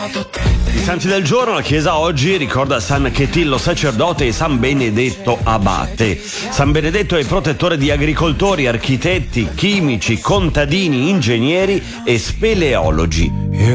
I santi del giorno, la Chiesa oggi ricorda San Chetillo sacerdote e San Benedetto abate. San Benedetto è protettore di agricoltori, architetti, chimici, contadini, ingegneri e speleologi.